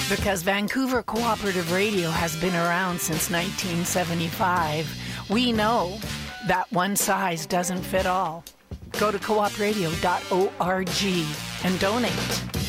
Because Vancouver Cooperative Radio has been around since 1975, we know that one size doesn't fit all. Go to coopradio.org and donate.